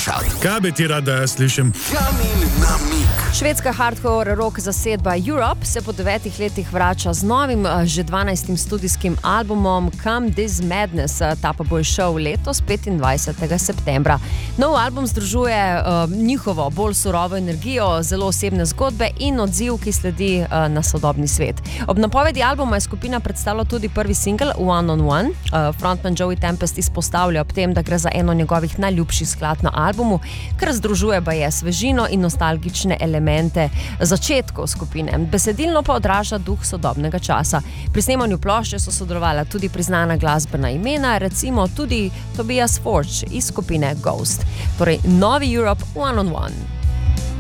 slišati. Kaj bi ti rad, da jaz slišim? Janin namig. Švedska hardcore rock zasedba Europe se po 9 letih vrača z novim, že 12. studijskim albumom Come This Madness. Ta pa bo izšel letos 25. septembra. Nov album združuje njihovo bolj surovo energijo, zelo osebne zgodbe in odziv, ki sledi na sodobni svet. Ob napovedi albuma je skupina predstavila tudi prvi singel One on One. Frontman Joey Tempest izpostavlja ob tem, da gre za eno njegovih najljubših skladb na albumu, ker združuje baje svežino in nostalgične elemente začetkov skupine. Besedilno pa odraža duh sodobnega časa. Pri snemanju plošče so sodelovala tudi priznana glasbena imena, recimo tudi Tobias Forge iz skupine Ghost. Torej, novi Europe One on One.